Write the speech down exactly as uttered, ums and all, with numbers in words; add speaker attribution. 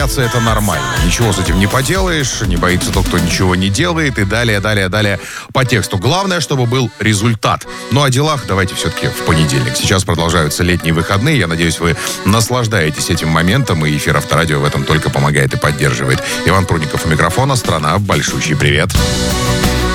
Speaker 1: бояться это нормально. Ничего с этим не поделаешь, не боится тот, кто ничего не делает, и далее, далее, далее по тексту. Главное, чтобы был результат. Ну, о делах давайте все-таки в понедельник. Сейчас продолжаются летние выходные. Я надеюсь, вы наслаждаетесь этим моментом, и эфир Авторадио в этом только помогает и поддерживает. Иван Прудников у микрофона. Страна, большущий привет.